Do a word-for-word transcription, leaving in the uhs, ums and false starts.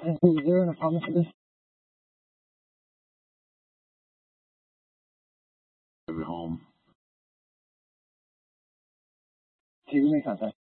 Is there an apartment for this? At home. So you make contact.